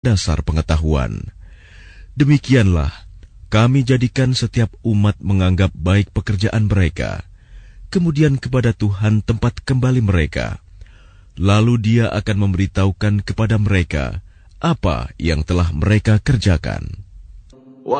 dasar pengetahuan. Demikianlah kami jadikan setiap umat menganggap baik pekerjaan mereka, kemudian kepada Tuhan tempat kembali mereka. Lalu Dia akan memberitahukan kepada mereka apa yang telah mereka kerjakan.